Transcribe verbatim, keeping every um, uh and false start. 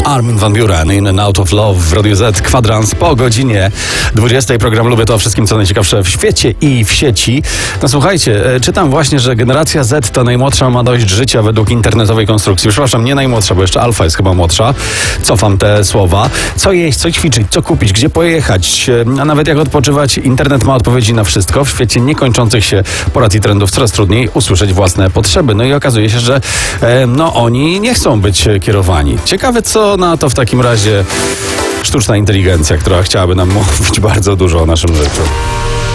Armin van Buuren, In and Out of Love w Radiu Z, kwadrans po godzinie dwudziestej. Program Lubię to o wszystkim, co najciekawsze w świecie i w sieci. No słuchajcie, czytam właśnie, że generacja Z to najmłodsza ma dość życia według internetowej konstrukcji. Przepraszam, nie najmłodsza, bo jeszcze Alfa jest chyba młodsza. Cofam te słowa. Co jeść, co ćwiczyć, co kupić, gdzie pojechać, a nawet jak odpoczywać. Internet ma odpowiedzi na wszystko. W świecie niekończących się porad i trendów coraz trudniej usłyszeć własne potrzeby. No i okazuje się, że e, no oni nie chcą być kierowani. Ciekawe, co na to w takim razie sztuczna inteligencja, która chciałaby nam mówić bardzo dużo o naszym życiu.